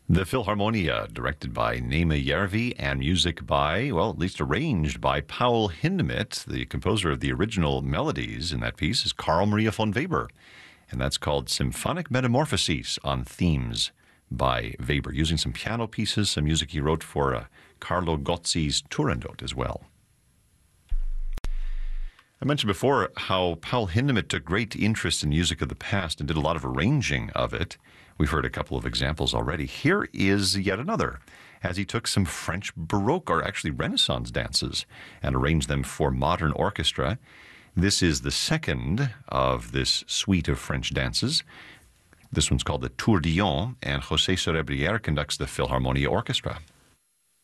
The Philharmonia, directed by Neeme Järvi, and music by, well, at least arranged by Paul Hindemith. The composer of the original melodies in that piece is Carl Maria von Weber, and that's called Symphonic Metamorphoses on Themes by Weber, using some piano pieces, some music he wrote for Carlo Gozzi's Turandot as well. I mentioned before how Paul Hindemith took great interest in music of the past and did a lot of arranging of it. We've heard a couple of examples already. Here is yet another, as he took some French Baroque, or actually Renaissance dances, and arranged them for modern orchestra. This is the second of this suite of French dances. This one's called the Tourbillon, and José Sorebriere conducts the Philharmonia Orchestra.